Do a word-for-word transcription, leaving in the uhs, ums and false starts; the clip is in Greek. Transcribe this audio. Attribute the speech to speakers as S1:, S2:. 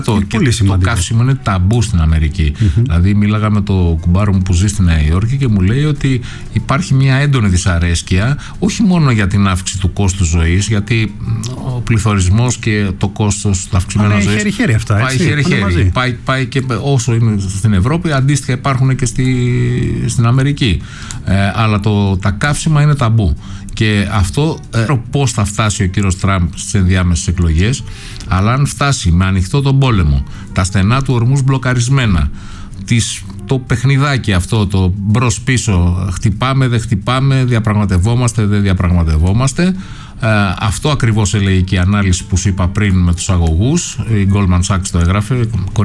S1: Το, και το καύσιμο είναι ταμπού στην Αμερική. Mm-hmm. Δηλαδή, μίλαγα με το κουμπάρο μου που ζει στη Νέα Υόρκη και μου λέει ότι υπάρχει μια έντονη δυσαρέσκεια, όχι μόνο για την αύξηση του κόστου ζωής, γιατί ο πληθωρισμός και το κόστος του αυξημένου ζωής.
S2: Είναι χέρι-χέρι αυτά.
S1: Πάει χέρι-χέρι. Πάει, πάει και όσο είναι στην Ευρώπη, αντίστοιχα υπάρχουν και στη, στην Αμερική. Ε, αλλά το, τα καύσιμα είναι ταμπού. Και αυτό ε, πώς θα φτάσει ο κύριος Τραμπ στις ενδιάμεσες εκλογές, αλλά αν φτάσει με ανοιχτό τον πόλεμο, τα στενά του ορμούς μπλοκαρισμένα, τις, το παιχνιδάκι αυτό, το μπρος πίσω, χτυπάμε, δεν χτυπάμε, διαπραγματευόμαστε, δεν διαπραγματευόμαστε, ε, αυτό ακριβώς έλεγε και η ανάλυση που σου είπα πριν με τους αγωγούς, η Goldman Sachs το έγραφε.